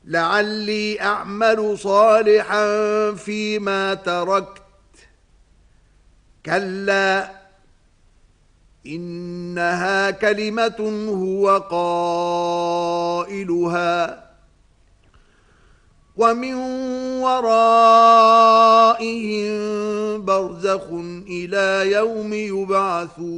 لعلي أعمل صالحا فيما تركت كلا إنها كلمة هو قائلها ومن ورائهم برزخ إلى يوم يبعثون